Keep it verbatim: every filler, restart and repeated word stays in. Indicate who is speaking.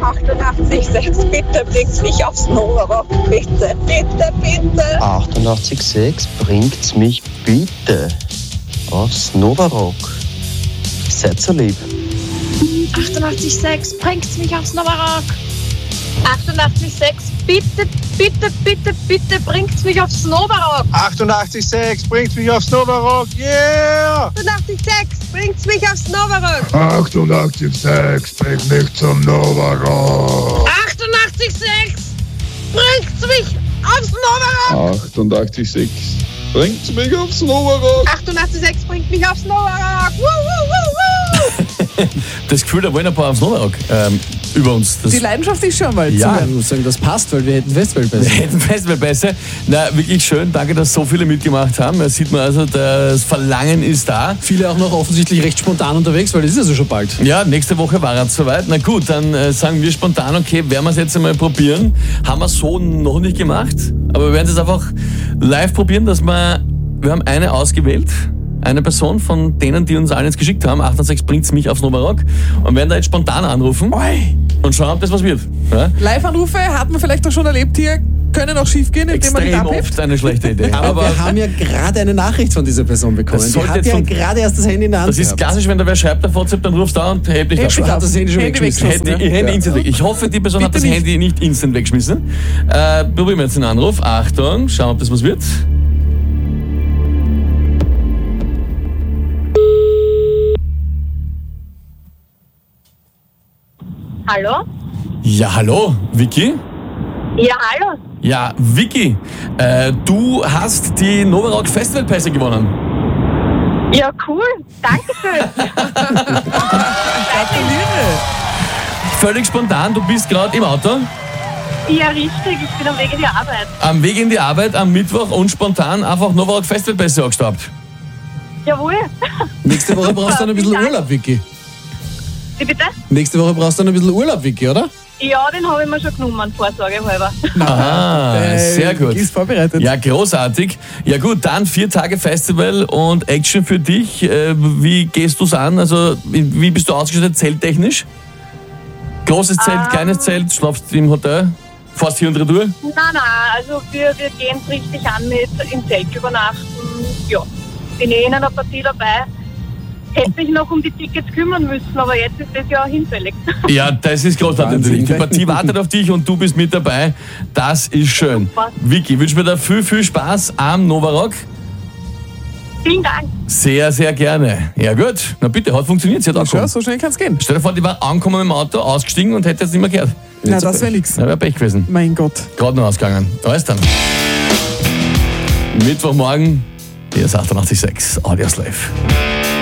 Speaker 1: achtundachtzig Komma sechs, bitte bringt mich aufs Novarock. Bitte, bitte, bitte.
Speaker 2: achtundachtzig Komma sechs bringt's mich bitte aufs Novarock. Seid so lieb.
Speaker 3: achtundachtzig Komma sechs, bringt's mich aufs Novarock.
Speaker 4: achtundachtzig Komma sechs, bitte, bitte, bitte, bitte bringt's mich aufs Novarock.
Speaker 5: achtundachtzig Komma sechs bringt's mich aufs Novarock, yeah!
Speaker 1: achtundachtzig Komma sechs, bringt's mich aufs Novarock.
Speaker 5: achtundachtzig Komma sechs bringt mich zum Novarock.
Speaker 4: achtundachtzig Komma sechs, bringt's mich aufs Novarock.
Speaker 5: achtundachtzig Komma sechs bringt's mich aufs Novarock.
Speaker 1: achtundachtzig Komma sechs bringt mich aufs Novarock. Woo, woo, woo, woo.
Speaker 6: Das Gefühl, da wollen ein paar aufs Novarock ähm, über uns. Das
Speaker 7: Die Leidenschaft ist schon mal
Speaker 6: Ja.
Speaker 7: zu. Ich muss sagen, das passt, weil wir hätten Festivalpässe.
Speaker 6: Wir hätten Festivalpässe. Na, wirklich schön. Danke, dass so viele mitgemacht haben. Da sieht man also, das Verlangen ist da.
Speaker 7: Viele auch noch offensichtlich recht spontan unterwegs, weil das ist ja so schon bald.
Speaker 6: Ja, nächste Woche war es soweit. Na gut, dann äh, sagen wir spontan, okay, werden wir es jetzt einmal probieren. Haben wir so noch nicht gemacht, aber wir werden es jetzt einfach live probieren, dass wir, wir haben eine ausgewählt. Eine Person von denen, die uns allen jetzt geschickt haben, achtundachtzig bringt's mich aufs Novarock, und werden da jetzt spontan anrufen
Speaker 7: Oi.
Speaker 6: und schauen, ob das was wird. Ja?
Speaker 7: Live-Anrufe hat man vielleicht auch schon erlebt hier, können auch schief gehen, indem man nicht
Speaker 6: Extrem
Speaker 7: abhebt.
Speaker 6: oft eine schlechte Idee.
Speaker 7: Aber,
Speaker 6: Aber
Speaker 7: wir haben ja gerade eine Nachricht von dieser Person bekommen.
Speaker 6: Das
Speaker 7: Die
Speaker 6: sollte
Speaker 7: hat
Speaker 6: jetzt
Speaker 7: ja
Speaker 6: von-
Speaker 7: gerade erst das Handy in der Hand
Speaker 6: das ist
Speaker 7: gehabt.
Speaker 6: klassisch, wenn da wer schreibt auf WhatsApp, dann rufst du da und hebt nicht
Speaker 7: Handy
Speaker 6: ab.
Speaker 7: hat das Handy schon Handy weggeschmissen.
Speaker 6: Handy,
Speaker 7: ne?
Speaker 6: Handy
Speaker 7: Ja.
Speaker 6: instant weg. Ich hoffe, die Person hat
Speaker 7: Bitte
Speaker 6: das
Speaker 7: nicht.
Speaker 6: Handy nicht instant weggeschmissen. Äh, probieren wir jetzt den Anruf. Achtung, schauen wir, ob das was wird.
Speaker 4: Hallo?
Speaker 6: Ja, hallo, Vicky?
Speaker 4: Ja, hallo.
Speaker 6: Ja, Vicky, äh, du hast die Novarock Festivalpässe gewonnen.
Speaker 4: Ja, cool. Dankeschön.
Speaker 6: Völlig spontan, du bist gerade im Auto,
Speaker 4: Ja, richtig. Ich bin am Weg in die Arbeit.
Speaker 6: am Weg in die Arbeit am Mittwoch und spontan einfach Novarock Festivalpässe angestaubt.
Speaker 4: Jawohl.
Speaker 7: Nächste Woche brauchst du dann ein bisschen
Speaker 4: Vielen Dank.
Speaker 7: Urlaub, Vicky.
Speaker 4: Wie bitte?
Speaker 7: Nächste Woche brauchst du dann ein bisschen Urlaub, Vicky, oder?
Speaker 4: Ja, den habe ich mir schon genommen, vorsorgehalber.
Speaker 6: Ah, sehr gut.
Speaker 7: Ist vorbereitet.
Speaker 6: Ja, großartig. Ja gut, dann vier Tage Festival und Action für dich. Äh, Wie gehst du es an? Also wie bist du ausgestattet zelttechnisch? Großes Zelt,
Speaker 4: Ähm.
Speaker 6: kleines Zelt, schlafst im Hotel? Fährst hier und retour?
Speaker 4: Nein, nein, also wir, wir gehen es richtig an mit im Zelt übernachten. Ja, bin eh in einer Partie dabei. Hätte mich noch um die Tickets kümmern müssen, aber jetzt ist das ja hinfällig.
Speaker 6: Ja, das ist großartig
Speaker 7: Wahnsinn.
Speaker 6: natürlich. Die Partie wartet auf dich und du bist mit dabei. Das ist schön.
Speaker 4: Super.
Speaker 6: Vicky, wünsche mir da viel, viel Spaß am Novarock.
Speaker 4: Vielen Dank.
Speaker 6: Sehr, sehr gerne. Ja gut, na bitte, hat funktioniert. Sie hat
Speaker 7: Schau,
Speaker 6: angekommen.
Speaker 7: so schnell kann es gehen.
Speaker 6: Stell dir vor, die war angekommen mit dem Auto, ausgestiegen und hätte jetzt nicht mehr gehört.
Speaker 7: Na, das wäre nix.
Speaker 6: Ja, wäre Pech gewesen.
Speaker 7: Mein Gott.
Speaker 6: Gerade noch ausgegangen. Alles dann. Mittwochmorgen, hier ist achtundachtzig Komma sechs Audio Slave.